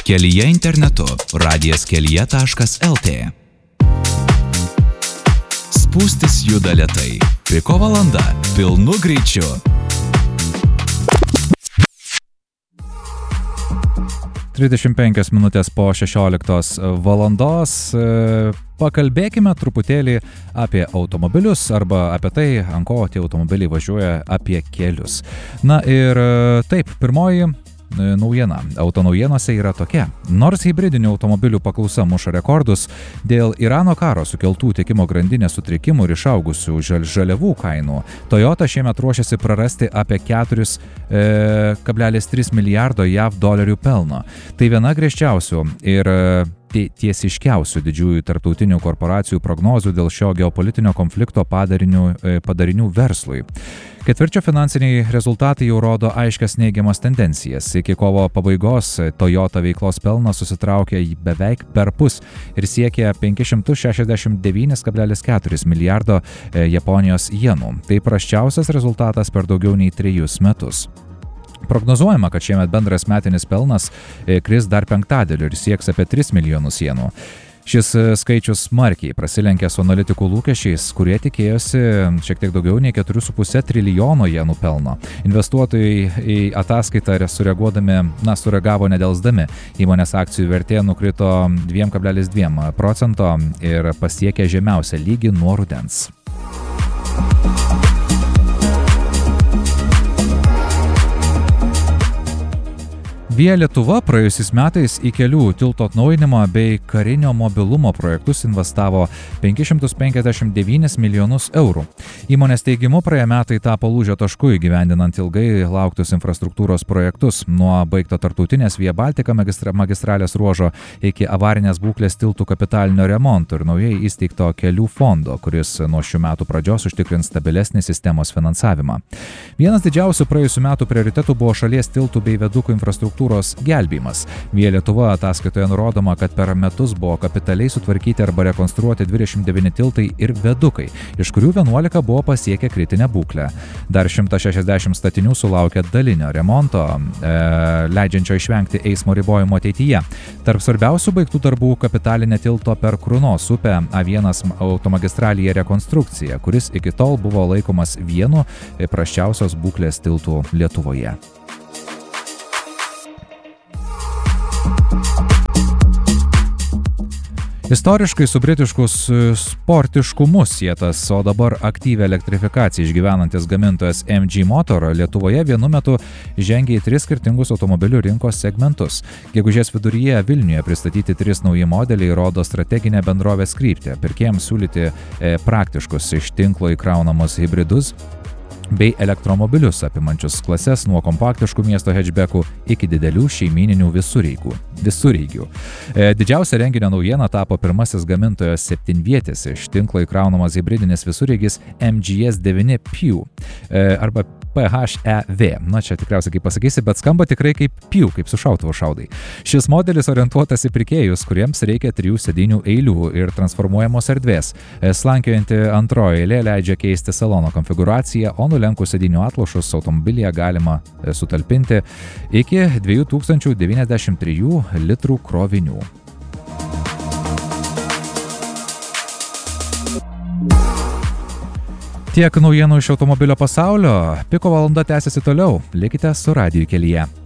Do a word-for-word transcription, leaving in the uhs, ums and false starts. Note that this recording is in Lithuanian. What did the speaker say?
Kelyje internetu radijas kelyje taškas lt. Spūstis juda lėtai. Piko valanda pilnu greičiu. trisdešimt penkios minutės po šešioliktos valandos. Pakalbėkime truputėlį apie automobilius arba apie tai, ant ko tie automobiliai važiuoja, apie kelius. Na ir taip, pirmoji naujiena autonaujienose yra tokia. Nors hibridinių automobilių paklausa muša rekordus dėl Irano karo sukeltų tiekimo grandinės sutrikimų ir išaugusių žal žaliavų kainų, Toyota šiemet ruošiasi prarasti apie keturi kablelis trys milijardo jav dolerių pelno. Tai viena griežčiausių ir tiesiškiausių didžiųjų tarptautinių korporacijų prognozių dėl šio geopolitinio konflikto padarinių, padarinių verslui. Ketvirčio finansiniai rezultatai jau rodo aiškias neigiamas tendencijas. Iki kovo pabaigos Toyota veiklos pelnas susitraukė beveik perpus ir siekė penki šimtai šešiasdešimt devyni kablelis keturi milijardo Japonijos jenų. Tai prasčiausias rezultatas per daugiau nei trejus metus. Prognozuojama, kad šiemet bendras metinis pelnas kris dar penktadaliu ir sieks apie tris milijonus jenų. Šis skaičius smarkiai prasilenkia su analitikų lūkesčiais, kurie tikėjosi šiek tiek daugiau nei keturi su puse trilijono jenų pelno. Investuotojai į ataskaitą sureaguodami, na, sureagavo nedelsdami. Įmonės akcijų vertė nukrito dviem kablelis dviem procento ir pasiekė žemiausią lygį nuo rudens. Via Lietuva praėjusiais metais į kelių tilto atnaujinimą bei karinio mobilumo projektus investavo penkis šimtus penkiasdešimt devynis milijonus eurų. Įmonės teigimu praėję metai tapo lūžio tašku įgyvendinant ilgai lauktus infrastruktūros projektus nuo baigto tarptautinės Via Baltica magistra, magistralės ruožo iki avarinės būklės tiltų kapitalinio remonto ir naujai įsteigto kelių fondo, kuris nuo šių metų pradžios užtikrins stabilesnį sistemos finansavimą. Vienas didžiausių praėjusių metų prioritetų buvo šalies tiltų bei viadukų infrastruktūros gelbėjimas. Via Lietuva ataskaitoje nurodoma, kad per metus buvo kapitaliai sutvarkyti arba rekonstruoti dvidešimt devyni tiltai ir viadukai, iš kurių vienuolika buvo pasiekę kritinę būklę. Dar šimtas šešiasdešimt statinių sulaukė dalinio remonto, e, leidžiančio išvengti eismo ribojimo ateityje. Tarp svarbiausių baigtų darbų kapitalinė tilto per Krunos upę A vienas automagistralėje rekonstrukcija, kuris iki tol buvo laikomas vienu prasčiausios būklės tiltų Lietuvoje. Istoriškai su britiškus sportiškumus sietas, o dabar aktyvią elektrifikaciją išgyvenantis gamintojas M G Motor Lietuvoje vienu metu žengė į tris skirtingus automobilių rinkos segmentus. Gegužės viduryje Vilniuje pristatyti tris nauji modeliai rodo strateginę bendrovės kryptį. Pirkėjams siūlyti e, praktiškus iš tinklo įkraunamus hibridus bei elektromobilius apimančius klases nuo kompaktiškų miesto hatchbackų iki didelių šeimininių visureigių. visureigių. E, didžiausia renginio naujiena tapo pirmasis gamintojo septynvietis iš tinklo įkraunamas hybridinis visureigis M G S devyni Pew e, arba P H E V. Na, čia tikriausiai kaip pasakysi, bet skamba tikrai kaip Pew, kaip su šautuvo šaudai. Šis modelis orientuotas į pirkėjus, kuriems reikia trijų sėdynių eilių ir transformuojamos erdvės. Slankiojanti antroji eilė leidžia keisti salono konfiguraciją, o nulenkus sėdynių atlošus automobilyje galima sutalpinti iki dviejų tūkstančių devyniasdešimt trijų litrų krovinių. Tiek naujienų iš automobilio pasaulio. Piko valanda tęsiasi toliau. Likite su radiju kelyje.